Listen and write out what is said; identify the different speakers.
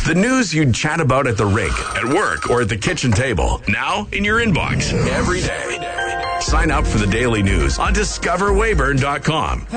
Speaker 1: The news you'd chat about at the rink, at work, or at the kitchen table. Now in your inbox every day. Sign up for the daily news on discoverwayburn.com.